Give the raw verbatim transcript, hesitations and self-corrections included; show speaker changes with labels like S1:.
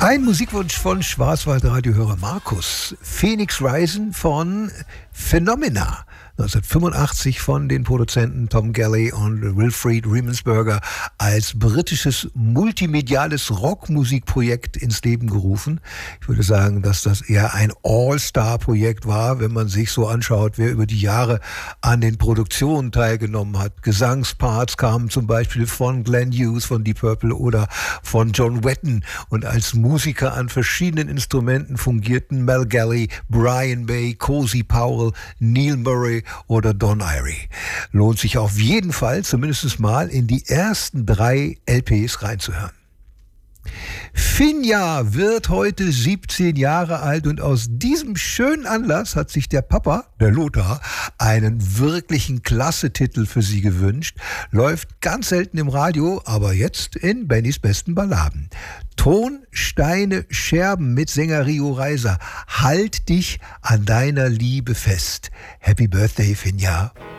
S1: Ein Musikwunsch von Schwarzwaldradiohörer Markus. Phoenix Rising von Phenomena. neunzehnhundertfünfundachtzig von den Produzenten Tom Galley und Wilfried Riemensberger als britisches multimediales Rockmusikprojekt ins Leben gerufen. Ich würde sagen, dass das eher ein All-Star-Projekt war, wenn man sich so anschaut, wer über die Jahre an den Produktionen teilgenommen hat. Gesangsparts kamen zum Beispiel von Glenn Hughes von Deep Purple oder von John Wetton, und als Musiker an verschiedenen Instrumenten fungierten Mel Galley, Brian May, Cozy Powell, Neil Murray oder Don Irie. Lohnt sich auf jeden Fall, zumindest mal in die ersten drei L Ps reinzuhören. Finja wird heute siebzehn Jahre alt, und aus diesem schönen Anlass hat sich der Papa, der Lothar, einen wirklichen Klasse-Titel für sie gewünscht. Läuft ganz selten im Radio, aber jetzt in Bennys besten Balladen. Ton, Steine, Scherben mit Sänger Rio Reiser. Halt dich an deiner Liebe fest. Happy Birthday, Finja.